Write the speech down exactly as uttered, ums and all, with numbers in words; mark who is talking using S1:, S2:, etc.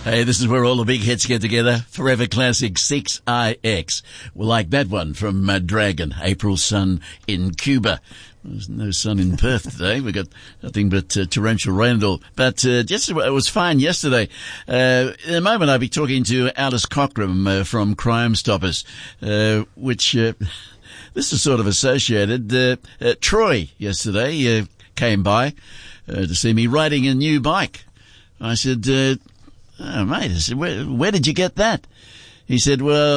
S1: Hey, this is where all the big hits get together. Forever Classic six I X. Well, like that one from uh, Dragon, April Sun in Cuba. There's no sun in Perth today. We've got nothing but uh, torrential rain and all. But uh, just, it was fine yesterday. Uh, in a moment I'll be talking to Alice Cockram uh, from Crime Stoppers, uh, which uh, this is sort of associated. Uh, uh, Troy yesterday uh, came by uh, to see me riding a new bike. I said, uh, oh, mate, I said, where, where did you get that? He said, well,